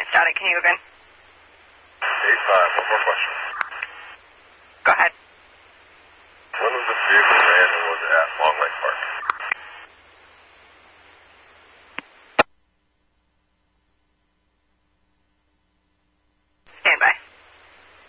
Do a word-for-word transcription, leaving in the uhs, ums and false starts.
static. Can you go again? eight five, one more question.